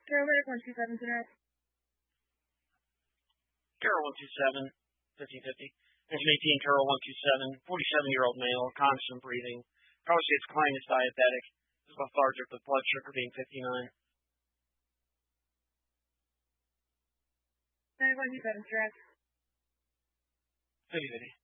Carolina 127 tonight. Carol 127, 50-50. Information 18, Carol 127, 47-year-old male, constant breathing. Probably states client is diabetic. Is lethargic with blood sugar being 59. 127 direct. 50-50.